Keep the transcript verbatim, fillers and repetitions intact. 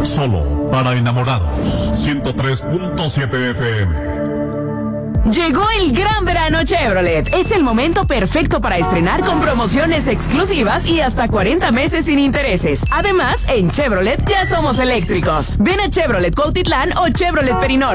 Solo para enamorados. ciento tres punto siete F M. Llegó el gran verano Chevrolet. Es el momento perfecto para estrenar con promociones exclusivas y hasta cuarenta meses sin intereses. Además, en Chevrolet ya somos eléctricos. Ven a Chevrolet Cuautitlán o Chevrolet Perinor.